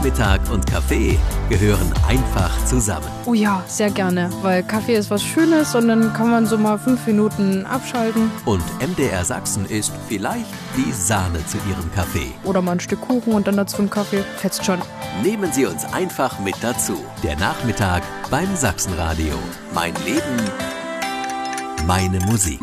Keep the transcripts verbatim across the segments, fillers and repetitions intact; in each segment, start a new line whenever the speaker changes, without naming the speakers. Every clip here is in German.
Nachmittag und Kaffee gehören einfach zusammen.
Oh ja, sehr gerne, weil Kaffee ist was Schönes und dann kann man so mal fünf Minuten abschalten.
Und M D R Sachsen ist vielleicht die Sahne zu Ihrem Kaffee.
Oder mal ein Stück Kuchen und dann dazu einen Kaffee. Fetzt schon.
Nehmen Sie uns einfach mit dazu. Der Nachmittag beim Sachsenradio. Mein Leben, meine Musik.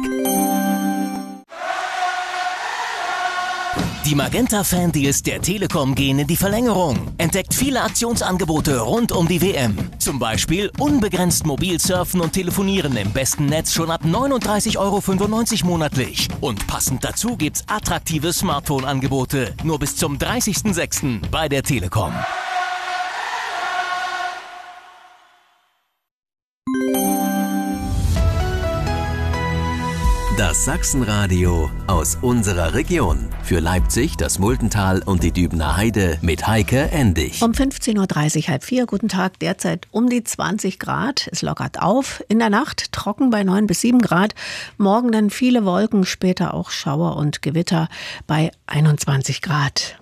Die Magenta-Fan-Deals der Telekom gehen in die Verlängerung. Entdeckt viele Aktionsangebote rund um die W M. Zum Beispiel unbegrenzt mobil surfen und telefonieren im besten Netz schon ab neununddreißig Euro fünfundneunzig monatlich. Und passend dazu gibt's attraktive Smartphone-Angebote. Nur bis zum dreißigsten sechsten bei der Telekom.
Das Sachsenradio aus unserer Region. Für Leipzig, das Multental und die Dübener Heide mit Heike Endig.
Um fünfzehn Uhr dreißig, halb vier, guten Tag, derzeit um die zwanzig Grad. Es lockert auf. In der Nacht trocken bei neun bis sieben Grad. Morgen dann viele Wolken, später auch Schauer und Gewitter bei einundzwanzig Grad.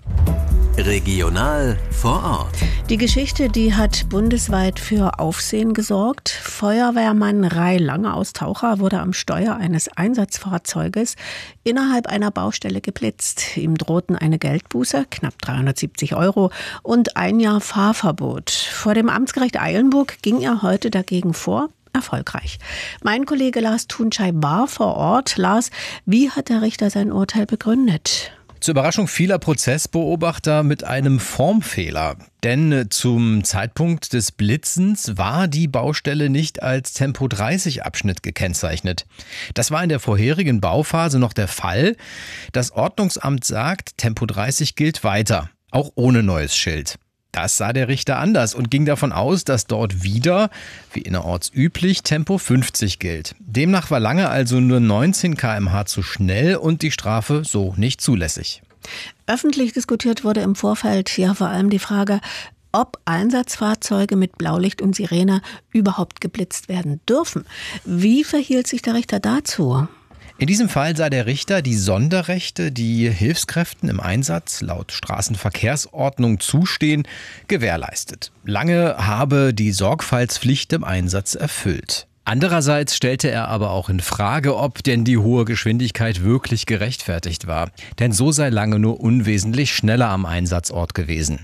Regional vor Ort.
Die Geschichte, die hat bundesweit für Aufsehen gesorgt. Feuerwehrmann Ray Lange aus Taucher wurde am Steuer eines Einsatzfahrzeuges innerhalb einer Baustelle geblitzt. Ihm drohten eine Geldbuße, knapp dreihundertsiebzig Euro, und ein Jahr Fahrverbot. Vor dem Amtsgericht Eilenburg ging er heute dagegen vor. Erfolgreich. Mein Kollege Lars Thunschei war vor Ort. Lars, wie hat der Richter sein Urteil begründet?
Zur Überraschung vieler Prozessbeobachter mit einem Formfehler. Denn zum Zeitpunkt des Blitzens war die Baustelle nicht als Tempo dreißig Abschnitt gekennzeichnet. Das war in der vorherigen Bauphase noch der Fall. Das Ordnungsamt sagt, Tempo dreißig gilt weiter, auch ohne neues Schild. Das sah der Richter anders und ging davon aus, dass dort wieder, wie innerorts üblich, Tempo fünfzig gilt. Demnach war Lange also nur neunzehn Kilometer pro Stunde zu schnell und die Strafe so nicht zulässig.
Öffentlich diskutiert wurde im Vorfeld ja vor allem die Frage, ob Einsatzfahrzeuge mit Blaulicht und Sirene überhaupt geblitzt werden dürfen. Wie verhielt sich der Richter dazu?
In diesem Fall sah der Richter die Sonderrechte, die Hilfskräften im Einsatz laut Straßenverkehrsordnung zustehen, gewährleistet. Lange habe die Sorgfaltspflicht im Einsatz erfüllt. Andererseits stellte er aber auch in Frage, ob denn die hohe Geschwindigkeit wirklich gerechtfertigt war. Denn so sei Lange nur unwesentlich schneller am Einsatzort gewesen.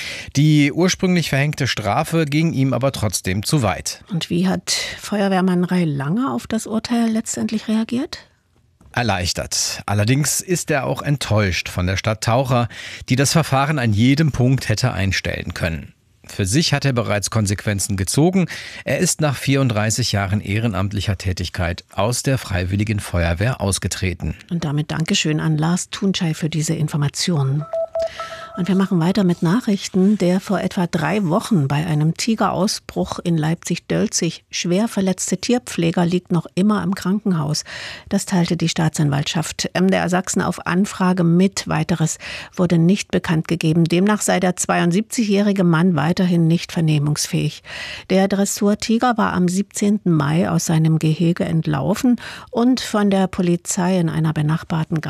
Die ursprünglich verhängte Strafe ging ihm aber trotzdem zu weit.
Und wie hat Feuerwehrmann Ray Lange auf das Urteil letztendlich reagiert?
Erleichtert. Allerdings ist er auch enttäuscht von der Stadt Taucher, die das Verfahren an jedem Punkt hätte einstellen können. Für sich hat er bereits Konsequenzen gezogen. Er ist nach vierunddreißig Jahren ehrenamtlicher Tätigkeit aus der Freiwilligen Feuerwehr ausgetreten.
Und damit Dankeschön an Lars Thunschei für diese Informationen. Und wir machen weiter mit Nachrichten. Der vor etwa drei Wochen bei einem Tigerausbruch in Leipzig-Dölzig schwer verletzte Tierpfleger liegt noch immer im Krankenhaus. Das teilte die Staatsanwaltschaft M D R Sachsen auf Anfrage mit. Weiteres wurde nicht bekannt gegeben. Demnach sei der zweiundsiebzigjährige Mann weiterhin nicht vernehmungsfähig. Der Dressurtiger war am siebzehnten Mai aus seinem Gehege entlaufen und von der Polizei in einer benachbarten